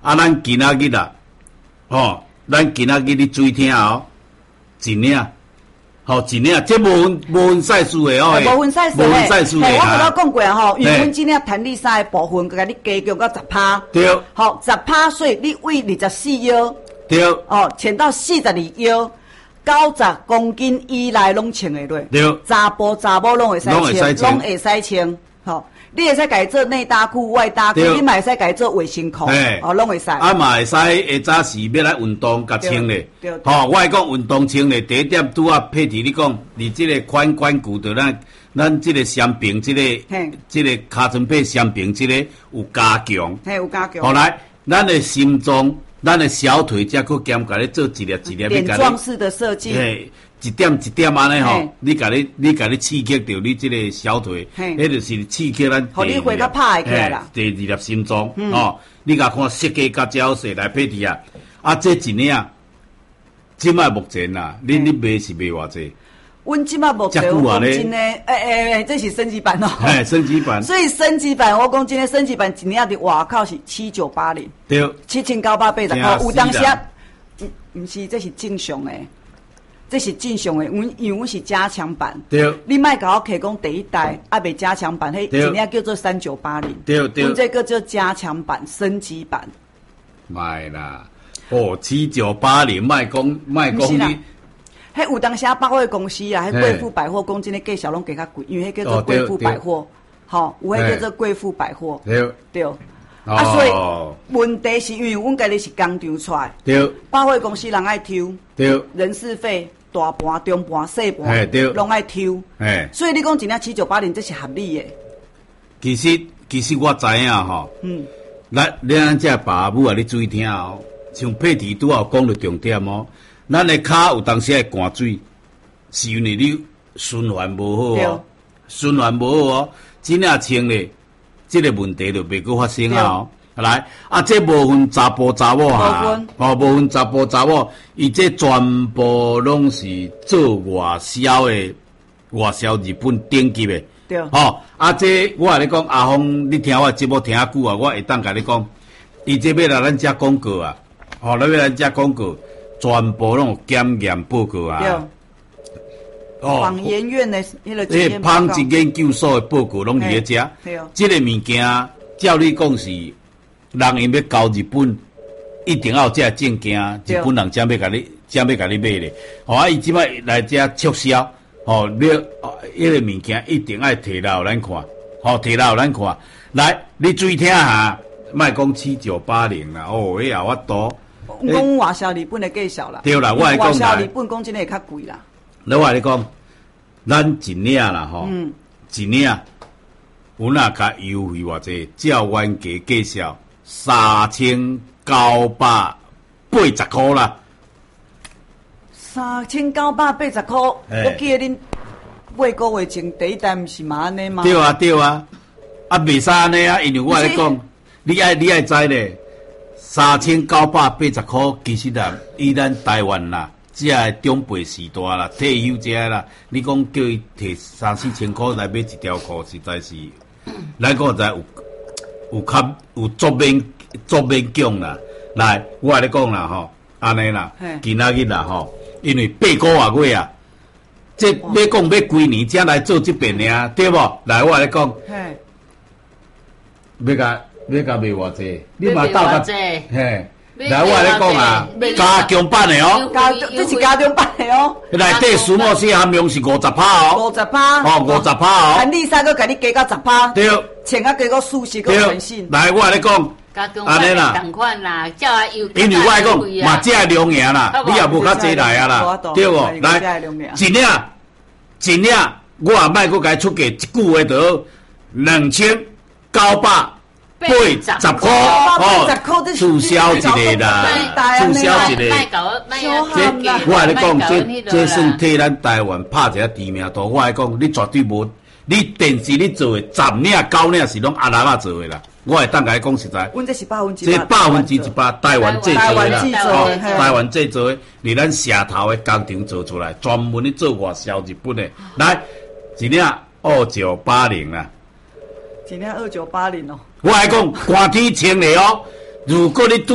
咱今仔日啊，咱今仔日你注意听哦，一领，一领，这无分赛事的哦， 无分赛事的， 无分赛事的我跟你讲过吼，因为阮今领弹力衫的部分，甲你加强到10%， 对， 好10%，所以你为24腰， 对， 穿到42腰。90公斤以内拢穿会落，查甫查某拢会使穿，拢会使穿。你会使家做内搭裤、外搭裤，你嘛会使家做卫生裤，拢会使。 嘛会使下早时要来运动，甲穿咧。我爱讲运动穿咧，第一点拄啊，佩蒂你讲，你这个髋骨的咱这个双平，这个骹唇背双平，这个有加强。 有加强。 后来，咱的心脏。咱的小腿才去兼甲你做一粒一粒， 点状式的设计， 一点一点安尼吼，你甲你刺激到你这个小腿，迄就是刺激咱。 互你血较拍起来啦。 第二粒心脏，你甲看设计甲照势来配题啊，这一领，即摆目前啦，你卖是卖偌济？ 阮即摆目前我讲真诶，这是升级版哦。 升级版。 所以升级版，我讲真诶，升级版一领伫外口是7980， 对 ，7980块。有当时啊，毋是，这是正常诶，这是正常诶。因为阮是加强版。 对。 你莫甲我提讲第一代，未加强版，迄一领叫做3980。 对。 阮这个叫加强版、升级版。 卖啦，7980，卖讲你。 迄有当时百货公司啊，迄贵妇百货讲真诶价小拢加较贵，因为迄叫做贵妇百货，有迄叫做贵妇百货，对。所以问题是因为阮家己是工厂出来，百货公司人爱抽，人事费大盘、中盘、细盘，拢爱抽，所以你讲一领7980，这是合理诶。 其实我知影吼，咱这爸母啊，你注意听哦，像佩蒂拄有讲到重点哦。咱的骹有当时会寒水，是因为你循环无好哦，循环无好哦，真正穿咧，这个问题就袂阁发生啊哦。来，这无分查甫查某哈，无分查甫查某，伊这全部拢是做外销日本顶级的。 对。 这我甲你讲，阿峰，你听我节目听久啊，我会当甲你讲，伊这要来咱遮广告啊，咱要来遮广告。全部拢有检验报告啊！ 仿研院的迄个检验报告， 芳质研究所的报告拢伫咧遮。这个物件，照你讲是，人因要交日本，一定要有这证件，日本人才要甲你买咧。伊即摆来遮促销，你迄个物件一定爱摕来互咱看，摕来互咱看。来，你注意听下，莫讲7980啦，迄也我多。 讲外销日本的价小啦， 对啦，我来讲外销日本讲真诶会较贵啦。 我来讲，咱一领啦一领有哪较优惠偌济？照原价介绍3980块啦。 3980块，我记得恁8个月前第一代毋是嘛安尼吗？ 对啊，袂使安尼啊，因为我来讲，你爱知咧。3980块，其实啦，以咱台湾啦，这中辈时代啦，退休者啦，你讲叫伊摕3-4千块来买一条裤，实在是，咱讲在有足免强啦。来，我跟你讲啦安尼啦，今仔日啦因为8个月啊，这要讲要几年才来做这边尔，对无？来，我跟你讲，要甲卖偌济？你嘛斗甲来我来讲啊，加强版的哦， 这是加强版的哦。 内底数目是含量是50%哦，50%哦。 弹力衫佮甲你加到10%， 对， 穿啊加个舒适佮弹性。 来，我来讲， 安尼啦，同款啦，照啊油。 因为我来讲，嘛这量赢啦，你也无较济来啊啦，对无？来，一领，我也莫佮伊出价，一句话就2980。80块促销一个啦，促销一个。我来讲，这算替咱台湾拍一下知名度。我来讲，你绝对无，你电视你做的10领9领是拢阿拉伯做的啦。我会当甲你讲实在， 阮这是100%， 这100%台湾制作的啦，台湾制作的，伫咱社头的工厂做出来，专门咧做外销日本的。来，一领2980啦。 一领2980哦。 我来讲，寒天穿的哦，如果你